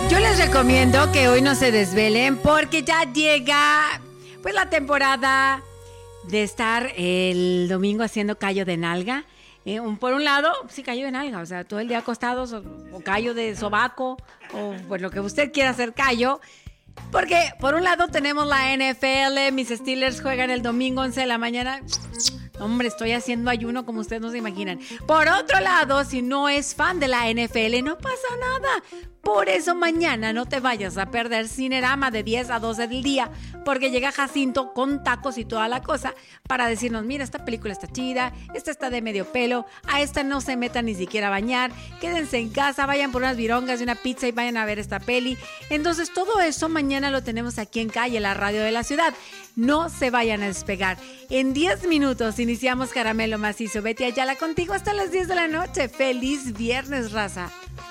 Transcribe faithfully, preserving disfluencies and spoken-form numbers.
Yo les recomiendo que hoy no se desvelen porque ya llega pues la temporada de estar el domingo haciendo callo de nalga. Eh, un, por un lado, sí, callo de nalga, o sea, todo el día acostados o, o callo de sobaco o pues lo que usted quiera hacer callo. Porque por un lado tenemos la N F L, mis Steelers juegan el domingo once de la mañana. Hombre, estoy haciendo ayuno como ustedes no se imaginan. Por otro lado, si no es fan de la N F L, no pasa nada. Por eso mañana no te vayas a perder Cinerama de diez a doce del día, porque llega Jacinto con tacos y toda la cosa para decirnos, mira, esta película está chida, esta está de medio pelo, a esta no se metan ni siquiera a bañar, quédense en casa, vayan por unas virongas y una pizza y vayan a ver esta peli. Entonces todo eso mañana lo tenemos aquí en Calle, la radio de la ciudad. No se vayan a despegar. En diez minutos iniciamos Caramelo Macizo. Betty Ayala contigo hasta las diez de la noche. ¡Feliz viernes, raza!